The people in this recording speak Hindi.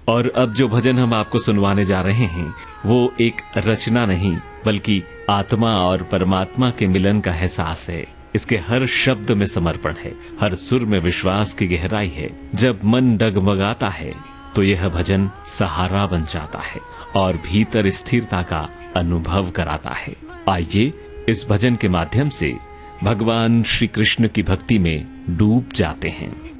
और अब जो भजन हम आपको सुनवाने जा रहे हैं वो एक रचना नहीं बल्कि आत्मा और परमात्मा के मिलन का एहसास है। इसके हर शब्द में समर्पण है, हर सुर में विश्वास की गहराई है। जब मन डगमगाता है तो यह भजन सहारा बन जाता है और भीतर स्थिरता का अनुभव कराता है। आइए इस भजन के माध्यम से भगवान श्री कृष्ण की भक्ति में डूब जाते हैं।